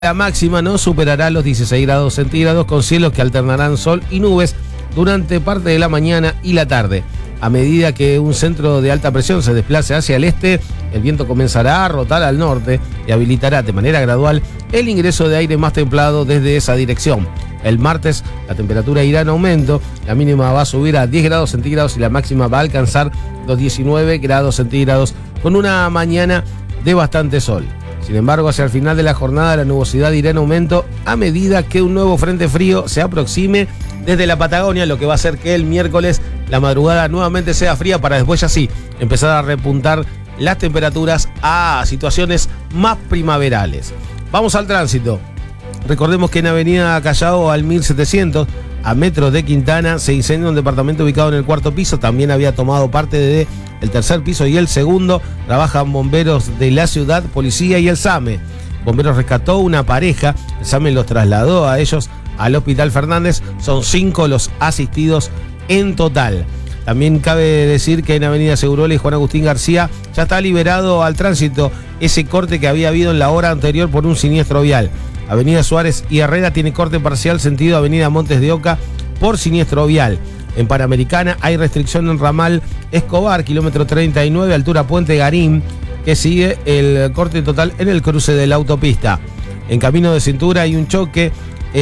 La máxima no superará los 16 grados centígrados con cielos que alternarán sol y nubes durante parte de la mañana y la tarde. A medida que un centro de alta presión se desplace hacia el este, el viento comenzará a rotar al norte y habilitará de manera gradual el ingreso de aire más templado desde esa dirección. El martes la temperatura irá en aumento, la mínima va a subir a 10 grados centígrados y la máxima va a alcanzar los 19 grados centígrados con una mañana de bastante sol. Sin embargo, hacia el final de la jornada la nubosidad irá en aumento a medida que un nuevo frente frío se aproxime desde la Patagonia, lo que va a hacer que el miércoles la madrugada nuevamente sea fría para después ya sí empezar a repuntar las temperaturas a situaciones más primaverales. Vamos al tránsito. Recordemos que en Avenida Callao al 1700, a metros de Quintana, se incendió un departamento ubicado en el cuarto piso. También había tomado parte de el tercer piso y el segundo. Trabajan bomberos de la ciudad, policía y el SAME. Bomberos rescató una pareja. El SAME los trasladó a ellos al Hospital Fernández. Son 5 los asistidos en total. También cabe decir que en Avenida Segurola y Juan Agustín García ya está liberado al tránsito ese corte que había habido en la hora anterior por un siniestro vial. Avenida Suárez y Herrera tiene corte parcial sentido Avenida Montes de Oca por siniestro vial. En Panamericana hay restricción en ramal Escobar, kilómetro 39, altura Puente Garín, que sigue el corte total en el cruce de la autopista. En Camino de Cintura hay un choque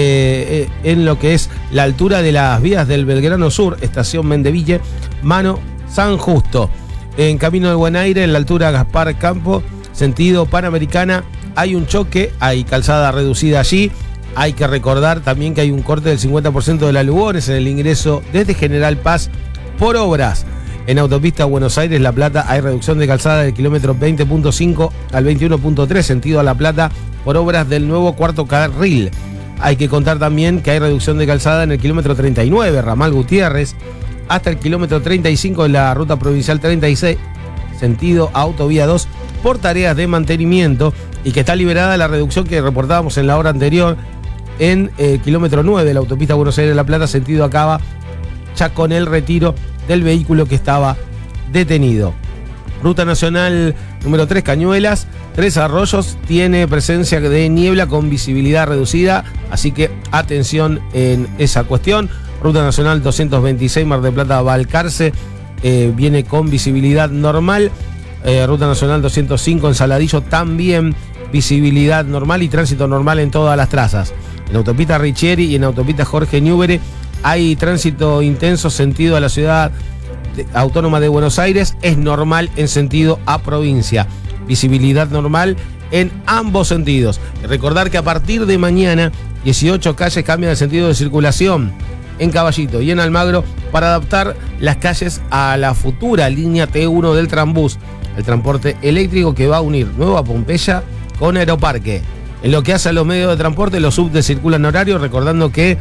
en lo que es la altura de las vías del Belgrano Sur, estación Mendeville, mano San Justo. En Camino del Buen Aire, en la altura Gaspar Campo, sentido Panamericana, hay un choque, hay calzada reducida allí. Hay que recordar también que hay un corte del 50% de la Lugones en el ingreso desde General Paz por obras. En autopista Buenos Aires-La Plata hay reducción de calzada del kilómetro 20.5 al 21.3 sentido a La Plata por obras del nuevo cuarto carril. Hay que contar también que hay reducción de calzada en el kilómetro 39, Ramal Gutiérrez, hasta el kilómetro 35 de la ruta provincial 36, sentido autovía 2, por tareas de mantenimiento, y que está liberada la reducción que reportábamos en la hora anterior en el kilómetro 9 de la autopista Buenos Aires-La Plata, sentido Acaba, ya con el retiro del vehículo que estaba detenido. Ruta Nacional número 3, Cañuelas, Tres Arroyos, tiene presencia de niebla con visibilidad reducida, así que atención en esa cuestión. Ruta Nacional 226, Mar del Plata, Balcarce, viene con visibilidad normal. Ruta Nacional 205, en Saladillo, también visibilidad normal y tránsito normal en todas las trazas. En autopista Richieri y en autopista Jorge Newbery hay tránsito intenso sentido a la ciudad autónoma de Buenos Aires, es normal en sentido a provincia. Visibilidad normal en ambos sentidos. Recordar que a partir de mañana 18 calles cambian el sentido de circulación en Caballito y en Almagro para adaptar las calles a la futura línea T1 del Trambús, el transporte eléctrico que va a unir Nueva Pompeya con Aeroparque. En lo que hace a los medios de transporte, los subtes circulan horario, recordando que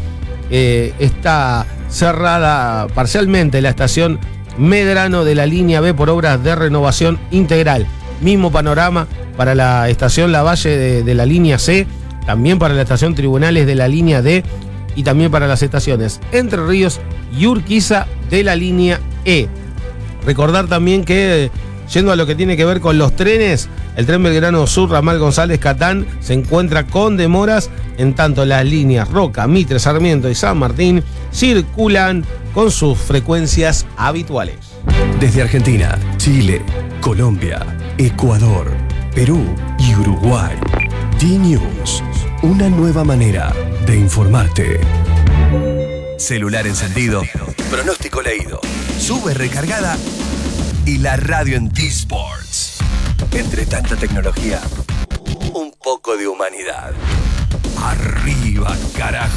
está cerrada parcialmente la estación Medrano de la línea B por obras de renovación integral. Mismo panorama para la estación Lavalle de la línea C, también para la estación Tribunales de la línea D y también para las estaciones Entre Ríos y Urquiza de la línea E. Recordar también que, yendo a lo que tiene que ver con los trenes, el tren Belgrano Sur, Ramal González Catán, se encuentra con demoras, en tanto las líneas Roca, Mitre, Sarmiento y San Martín circulan con sus frecuencias habituales. Desde Argentina, Chile, Colombia, Ecuador, Perú y Uruguay, D-News, una nueva manera de informarte. Celular encendido, pronóstico leído, sube recargada y la radio en T-Sports. Entre tanta tecnología, un poco de humanidad. Arriba, carajo.